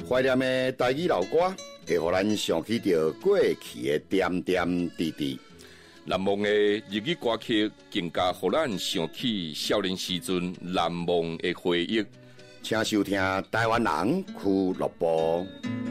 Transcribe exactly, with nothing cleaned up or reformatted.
怀念的台语老歌，会互咱想起着过去的点点滴滴。 难忘的日语歌曲，更加互咱想起少年时阵难忘的回忆。 请收听台湾人俱乐部。